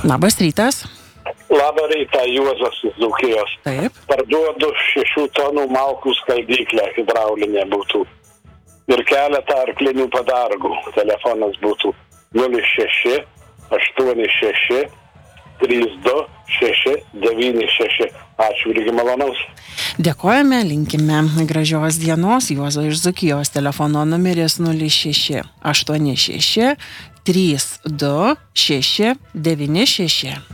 Labas rytas. Labą rytą, Juozas iš Dzūkijos. Taip. Parduodu 6 tonų malkų skaidyklę hidraulinė būtų. Ir keletą arklinių padargų. Telefonas būtų 06 86 32 696. Ačiū, irgi malonaus. Dėkojame, linkime gražios dienos. Juozo iš Dzūkijos telefono numeris 06 86 32 696.